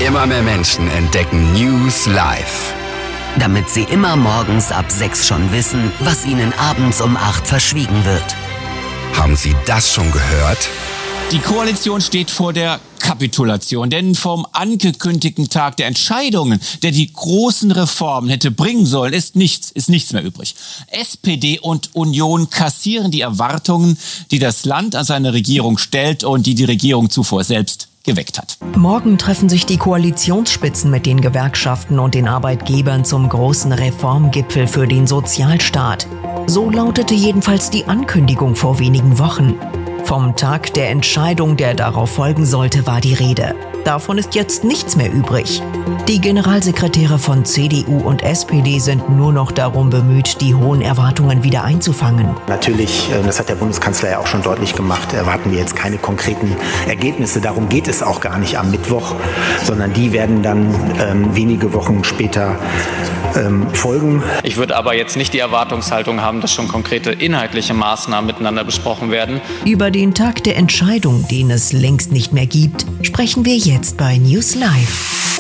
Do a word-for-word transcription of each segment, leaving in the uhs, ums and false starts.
Immer mehr Menschen entdecken News Live. Damit sie immer morgens ab sechs schon wissen, was ihnen abends um acht verschwiegen wird. Haben Sie das schon gehört? Die Koalition steht vor der Kapitulation, denn vom angekündigten Tag der Entscheidungen, der die großen Reformen hätte bringen sollen, ist nichts, ist nichts mehr übrig. S P D und Union kassieren die Erwartungen, die das Land an seine Regierung stellt und die die Regierung zuvor selbst geweckt hat. Morgen treffen sich die Koalitionsspitzen mit den Gewerkschaften und den Arbeitgebern zum großen Reformgipfel für den Sozialstaat. So lautete jedenfalls die Ankündigung vor wenigen Wochen. Vom Tag der Entscheidung, der darauf folgen sollte, war die Rede. Davon ist jetzt nichts mehr übrig. Die Generalsekretäre von C D U und S P D sind nur noch darum bemüht, die hohen Erwartungen wieder einzufangen. Natürlich, das hat der Bundeskanzler ja auch schon deutlich gemacht, erwarten wir jetzt keine konkreten Ergebnisse. Darum geht es auch gar nicht am Mittwoch, sondern die werden dann ähm, wenige Wochen später ähm, folgen. Ich würde aber jetzt nicht die Erwartungshaltung haben, dass schon konkrete inhaltliche Maßnahmen miteinander besprochen werden. Über den Tag der Entscheidung, den es längst nicht mehr gibt, sprechen wir jetzt bei News Live.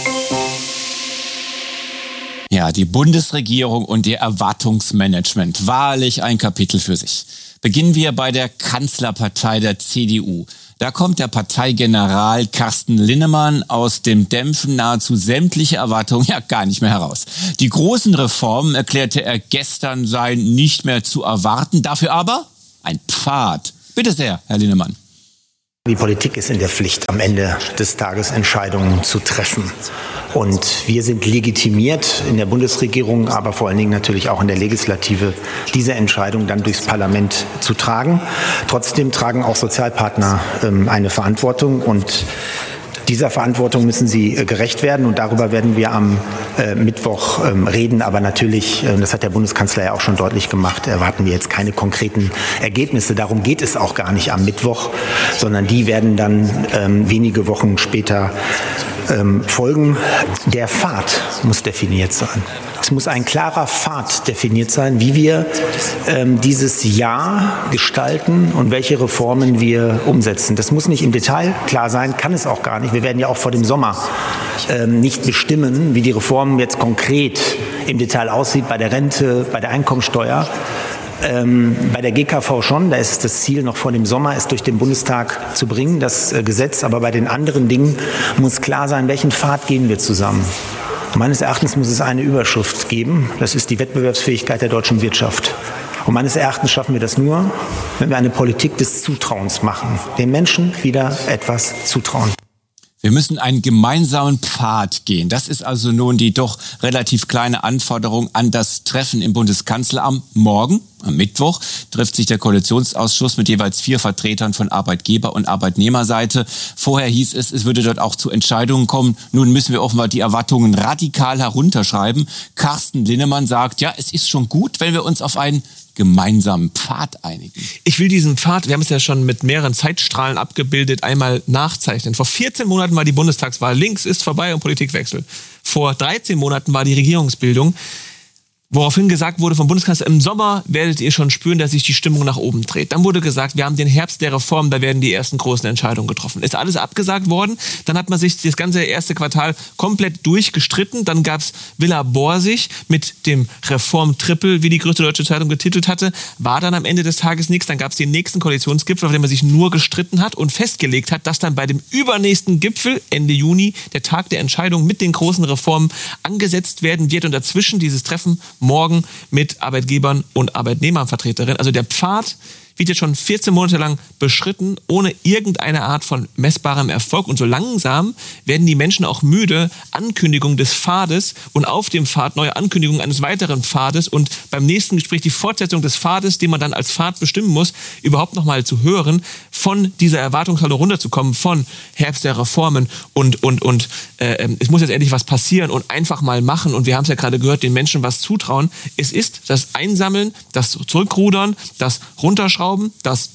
Ja, die Bundesregierung und ihr Erwartungsmanagement. Wahrlich ein Kapitel für sich. Beginnen wir bei der Kanzlerpartei der C D U. Da kommt der Parteigeneral Carsten Linnemann aus dem Dämpfen nahezu sämtliche Erwartungen ja gar nicht mehr heraus. Die großen Reformen, erklärte er gestern, seien nicht mehr zu erwarten. Dafür aber ein Pfad. Bitte sehr, Herr Linnemann. Die Politik ist in der Pflicht, am Ende des Tages Entscheidungen zu treffen. Und wir sind legitimiert in der Bundesregierung, aber vor allen Dingen natürlich auch in der Legislative, diese Entscheidung dann durchs Parlament zu tragen. Trotzdem tragen auch Sozialpartner ähm, eine Verantwortung und dieser Verantwortung müssen sie äh, gerecht werden und darüber werden wir am äh, Mittwoch ähm, reden. Aber natürlich, äh, das hat der Bundeskanzler ja auch schon deutlich gemacht, erwarten wir jetzt keine konkreten Ergebnisse. Darum geht es auch gar nicht am Mittwoch, sondern die werden dann ähm, wenige Wochen später ähm, folgen. Der Pfad muss definiert sein. Es muss ein klarer Pfad definiert sein, wie wir ähm, dieses Jahr gestalten und welche Reformen wir umsetzen. Das muss nicht im Detail klar sein, kann es auch gar nicht. Wir werden ja auch vor dem Sommer ähm, nicht bestimmen, wie die Reform jetzt konkret im Detail aussieht, bei der Rente, bei der Einkommensteuer. Ähm, bei der G K V schon, da ist es das Ziel, noch vor dem Sommer es durch den Bundestag zu bringen, das äh, Gesetz. Aber bei den anderen Dingen muss klar sein, welchen Pfad gehen wir zusammen. Meines Erachtens muss es eine Überschrift geben, das ist die Wettbewerbsfähigkeit der deutschen Wirtschaft. Und meines Erachtens schaffen wir das nur, wenn wir eine Politik des Zutrauens machen, den Menschen wieder etwas zutrauen. Wir müssen einen gemeinsamen Pfad gehen. Das ist also nun die doch relativ kleine Anforderung an das Treffen im Bundeskanzleramt. Morgen, am Mittwoch, trifft sich der Koalitionsausschuss mit jeweils vier Vertretern von Arbeitgeber- und Arbeitnehmerseite. Vorher hieß es, es würde dort auch zu Entscheidungen kommen. Nun müssen wir offenbar die Erwartungen radikal herunterschreiben. Carsten Linnemann sagt, ja, es ist schon gut, wenn wir uns auf einen gemeinsamen Pfad einigen. Ich will diesen Pfad, wir haben es ja schon mit mehreren Zeitstrahlen abgebildet, einmal nachzeichnen. Vor vierzehn Monaten war die Bundestagswahl, links ist vorbei und Politikwechsel. Vor dreizehn Monaten war die Regierungsbildung, woraufhin gesagt wurde vom Bundeskanzler, im Sommer werdet ihr schon spüren, dass sich die Stimmung nach oben dreht. Dann wurde gesagt, wir haben den Herbst der Reform, da werden die ersten großen Entscheidungen getroffen. Ist alles abgesagt worden. Dann hat man sich das ganze erste Quartal komplett durchgestritten. Dann gab's Villa Borsig mit dem Reform-Triple, wie die größte deutsche Zeitung getitelt hatte. War dann am Ende des Tages nichts. Dann gab's den nächsten Koalitionsgipfel, auf dem man sich nur gestritten hat und festgelegt hat, dass dann bei dem übernächsten Gipfel Ende Juni der Tag der Entscheidung mit den großen Reformen angesetzt werden wird. Und dazwischen dieses Treffen morgen mit Arbeitgebern und Arbeitnehmervertreterinnen. Also der Pfad wird jetzt schon vierzehn Monate lang beschritten, ohne irgendeine Art von messbarem Erfolg. Und so langsam werden die Menschen auch müde, Ankündigungen des Pfades und auf dem Pfad neue Ankündigungen eines weiteren Pfades und beim nächsten Gespräch die Fortsetzung des Pfades, den man dann als Pfad bestimmen muss, überhaupt nochmal zu hören, von dieser Erwartungshaltung runterzukommen, von Herbst der Reformen und, und, und äh, es muss jetzt endlich was passieren und einfach mal machen. Und wir haben es ja gerade gehört, den Menschen was zutrauen. Es ist das Einsammeln, das Zurückrudern, das Runterschrauben, das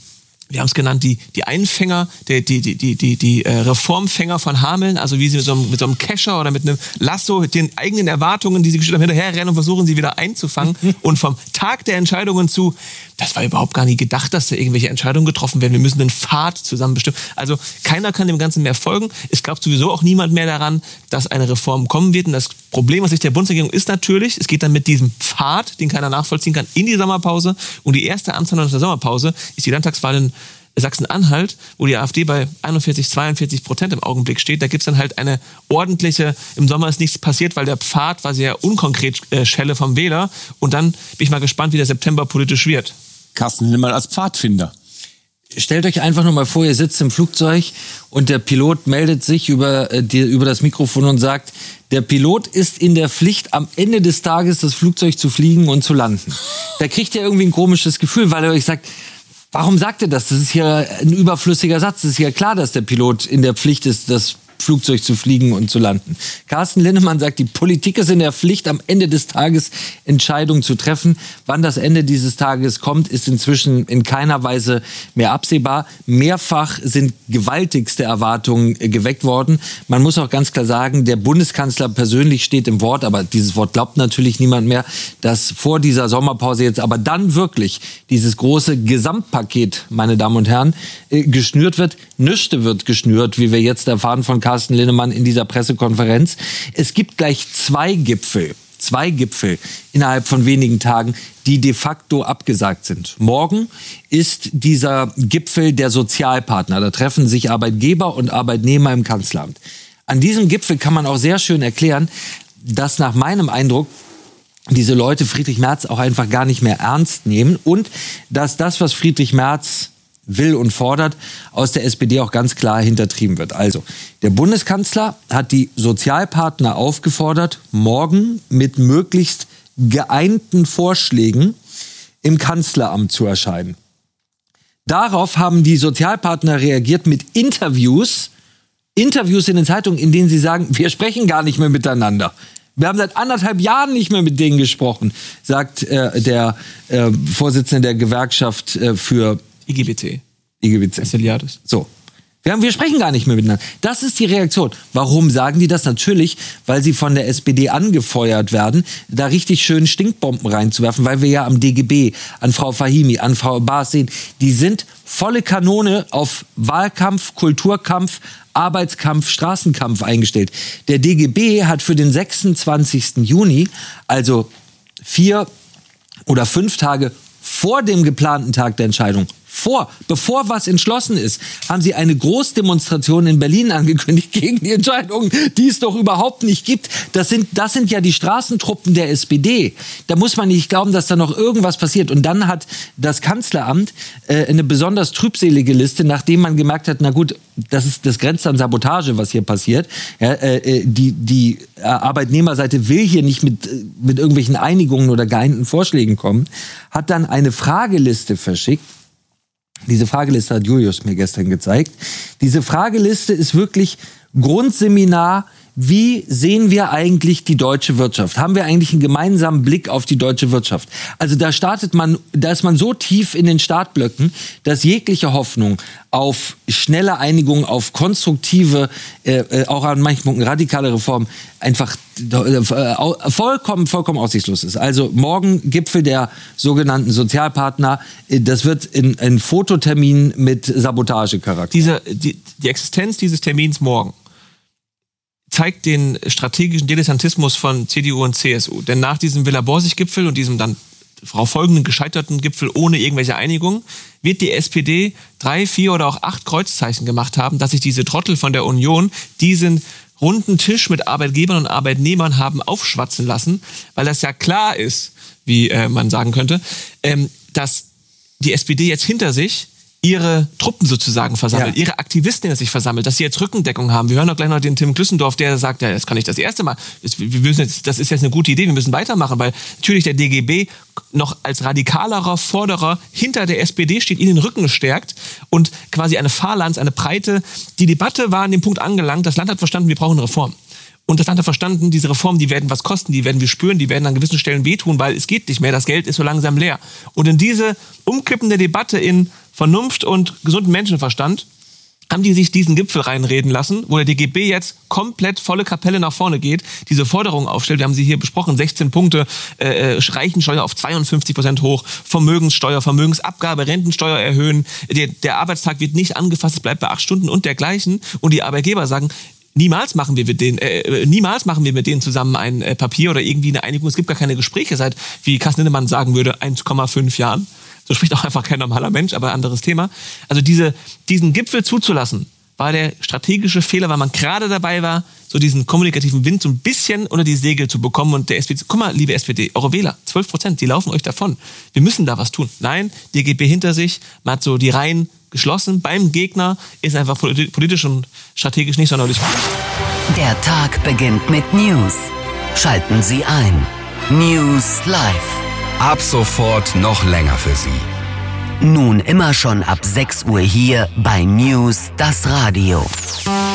wir haben es genannt, die, die Einfänger, die, die, die, die, die, die äh, Reformfänger von Hameln, also wie sie mit so, einem, mit so einem Kescher oder mit einem Lasso den eigenen Erwartungen, die sie gestellt haben, hinterherrennen und versuchen, sie wieder einzufangen. Und vom Tag der Entscheidungen zu, das war überhaupt gar nicht gedacht, dass da irgendwelche Entscheidungen getroffen werden. Wir müssen den Pfad zusammen bestimmen. Also keiner kann dem Ganzen mehr folgen. Es glaubt sowieso auch niemand mehr daran, dass eine Reform kommen wird. Und das Problem aus Sicht der Bundesregierung ist natürlich, es geht dann mit diesem Pfad, den keiner nachvollziehen kann, in die Sommerpause. Und die erste Amtshandlung der Sommerpause ist die Landtagswahl in Sachsen-Anhalt, wo die AfD bei einundvierzig, zweiundvierzig Prozent im Augenblick steht. Da gibt es dann halt eine ordentliche, im Sommer ist nichts passiert, weil der Pfad war sehr unkonkret, äh, Schelle vom Wähler. Und dann bin ich mal gespannt, wie der September politisch wird. Carsten Linnemann als Pfadfinder. Stellt euch einfach nur mal vor, ihr sitzt im Flugzeug und der Pilot meldet sich über, äh, die, über das Mikrofon und sagt, der Pilot ist in der Pflicht, am Ende des Tages das Flugzeug zu fliegen und zu landen. Da kriegt ihr irgendwie ein komisches Gefühl, weil er euch sagt, warum sagt er das? Das ist ja ein überflüssiger Satz. Es ist ja klar, dass der Pilot in der Pflicht ist, das Flugzeug zu fliegen und zu landen. Carsten Linnemann sagt, die Politik ist in der Pflicht, am Ende des Tages Entscheidungen zu treffen. Wann das Ende dieses Tages kommt, ist inzwischen in keiner Weise mehr absehbar. Mehrfach sind gewaltigste Erwartungen geweckt worden. Man muss auch ganz klar sagen, der Bundeskanzler persönlich steht im Wort, aber dieses Wort glaubt natürlich niemand mehr, dass vor dieser Sommerpause jetzt aber dann wirklich dieses große Gesamtpaket, meine Damen und Herren, geschnürt wird. Nüchte wird geschnürt, wie wir jetzt erfahren von Carsten Linnemann in dieser Pressekonferenz. Es gibt gleich zwei Gipfel, zwei Gipfel innerhalb von wenigen Tagen, die de facto abgesagt sind. Morgen ist dieser Gipfel der Sozialpartner. Da treffen sich Arbeitgeber und Arbeitnehmer im Kanzleramt. An diesem Gipfel kann man auch sehr schön erklären, dass nach meinem Eindruck diese Leute Friedrich Merz auch einfach gar nicht mehr ernst nehmen und dass das, was Friedrich Merz will und fordert, aus der S P D auch ganz klar hintertrieben wird. Also, der Bundeskanzler hat die Sozialpartner aufgefordert, morgen mit möglichst geeinten Vorschlägen im Kanzleramt zu erscheinen. Darauf haben die Sozialpartner reagiert mit Interviews, Interviews in den Zeitungen, in denen sie sagen, wir sprechen gar nicht mehr miteinander. Wir haben seit anderthalb Jahren nicht mehr mit denen gesprochen, sagt äh, der äh, Vorsitzende der Gewerkschaft äh, für I G B T. I G B T. So. Wir, haben, wir sprechen gar nicht mehr miteinander. Das ist die Reaktion. Warum sagen die das? Natürlich, weil sie von der S P D angefeuert werden, da richtig schön Stinkbomben reinzuwerfen, weil wir ja am D G B, an Frau Fahimi, an Frau Baas sehen, die sind volle Kanone auf Wahlkampf, Kulturkampf, Arbeitskampf, Straßenkampf eingestellt. Der D G B hat für den sechsundzwanzigsten Juni, also vier oder fünf Tage vor dem geplanten Tag der Entscheidung, vor, bevor was entschlossen ist, haben sie eine Großdemonstration in Berlin angekündigt gegen die Entscheidung, die es doch überhaupt nicht gibt. Das sind, das sind ja die Straßentruppen der S P D. Da muss man nicht glauben, dass da noch irgendwas passiert. Und dann hat das Kanzleramt äh, eine besonders trübselige Liste, nachdem man gemerkt hat, na gut, das ist, das grenzt an Sabotage, was hier passiert. Ja, äh, die, die Arbeitnehmerseite will hier nicht mit, mit irgendwelchen Einigungen oder geeinten Vorschlägen kommen, hat dann eine Frageliste verschickt. Diese Frageliste hat Julius mir gestern gezeigt. Diese Frageliste ist wirklich Grundseminar. Wie sehen wir eigentlich die deutsche Wirtschaft? Haben wir eigentlich einen gemeinsamen Blick auf die deutsche Wirtschaft? Also da startet man, da ist man so tief in den Startblöcken, dass jegliche Hoffnung auf schnelle Einigung, auf konstruktive, äh, auch an manchen Punkten radikale Reformen einfach äh, vollkommen, vollkommen aussichtslos ist. Also morgen Gipfel der sogenannten Sozialpartner. Das wird ein, ein Fototermin mit Sabotagecharakter. Diese, die, die Existenz dieses Termins morgen zeigt den strategischen Dilettantismus von C D U und C S U. Denn nach diesem Villa-Borsig-Gipfel und diesem dann folgenden gescheiterten Gipfel ohne irgendwelche Einigung wird die S P D drei, vier oder auch acht Kreuzzeichen gemacht haben, dass sich diese Trottel von der Union diesen runden Tisch mit Arbeitgebern und Arbeitnehmern haben aufschwatzen lassen, weil das ja klar ist, wie äh, man sagen könnte, ähm, dass die S P D jetzt hinter sich ihre Truppen sozusagen versammelt, ja. ihre Aktivisten sich versammelt, dass sie jetzt Rückendeckung haben. Wir hören doch gleich noch den Tim Klüssendorf, der sagt, ja, das kann nicht das erste Mal. Das, wir müssen jetzt, das ist jetzt eine gute Idee, wir müssen weitermachen, weil natürlich der D G B noch als radikalerer Forderer hinter der S P D steht, ihnen den Rücken stärkt und quasi eine Phalanx, eine Breite. Die Debatte war an dem Punkt angelangt, das Land hat verstanden, wir brauchen eine Reform. Und das Land hat verstanden, diese Reformen, die werden was kosten, die werden wir spüren, die werden an gewissen Stellen wehtun, weil es geht nicht mehr, das Geld ist so langsam leer. Und in diese umkippende Debatte in Vernunft und gesunden Menschenverstand haben die sich diesen Gipfel reinreden lassen, wo der D G B jetzt komplett volle Kapelle nach vorne geht, diese Forderungen aufstellt. Wir haben sie hier besprochen, sechzehn Punkte, äh, Reichensteuer auf zweiundfünfzig Prozent hoch, Vermögenssteuer, Vermögensabgabe, Rentensteuer erhöhen, der, der Arbeitstag wird nicht angefasst, es bleibt bei acht Stunden und dergleichen. Und die Arbeitgeber sagen, niemals machen wir mit denen, äh, niemals machen wir mit denen zusammen ein äh, Papier oder irgendwie eine Einigung. Es gibt gar keine Gespräche seit, wie Carsten Linnemann sagen würde, eins Komma fünf Jahren. So spricht auch einfach kein normaler Mensch, aber anderes Thema. Also diese, diesen Gipfel zuzulassen, war der strategische Fehler, weil man gerade dabei war, so diesen kommunikativen Wind so ein bisschen unter die Segel zu bekommen. Und der S P D, guck mal, liebe S P D, eure Wähler, zwölf Prozent, die laufen euch davon. Wir müssen da was tun. Nein, D G B hinter sich, man hat so die Reihen geschlossen. Beim Gegner ist einfach politisch und strategisch nicht sonderlich gut. Der Tag beginnt mit News. Schalten Sie ein. News Live. Ab sofort noch länger für Sie. Nun immer schon ab sechs Uhr hier bei News, das Radio.